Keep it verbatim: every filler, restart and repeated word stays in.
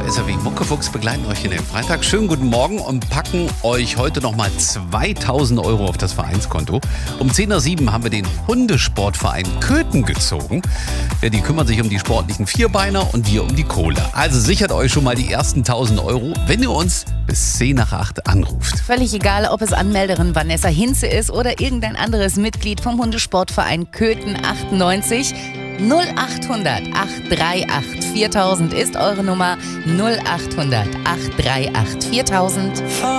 S R W Muckefuchs begleiten euch in den Freitag. Schönen guten Morgen und packen euch heute nochmal zweitausend Euro auf das Vereinskonto. Um zehn Uhr sieben haben wir den Hundesportverein Köthen gezogen. Ja, die kümmern sich um die sportlichen Vierbeiner und wir um die Kohle. Also sichert euch schon mal die ersten tausend Euro, wenn ihr uns bis zehn nach acht anruft. Völlig egal, ob es Anmelderin Vanessa Hinze ist oder irgendein anderes Mitglied vom Hundesportverein Köthen achtundneunzig. null achthundert acht drei acht viertausend ist eure Nummer. null achthundert acht drei acht viertausend.